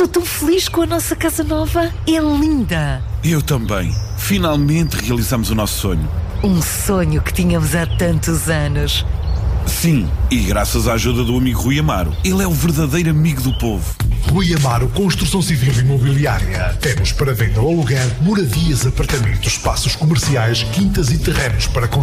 Estou tão feliz com a nossa casa nova. É linda. Eu também. Finalmente realizamos o nosso sonho. Um sonho que tínhamos há tantos anos. Sim, e graças à ajuda do amigo Rui Amaro. Ele é o verdadeiro amigo do povo. Rui Amaro Construção Civil e Imobiliária. Temos para venda ou aluguer moradias, apartamentos, espaços comerciais, quintas e terrenos para construir.